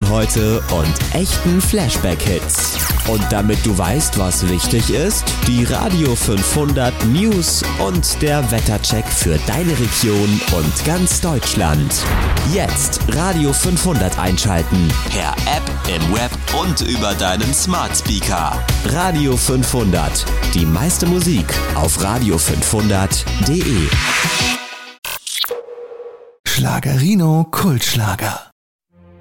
heute und echten Flashback-Hits. Und damit du weißt, was wichtig ist, die Radio 500 News und der Wettercheck für deine Region und ganz Deutschland. Jetzt Radio 500 einschalten. Per App, im Web und über deinen Smart Speaker. Radio 500. Die meiste Musik auf radio500.de. Schlagerino Kultschlager.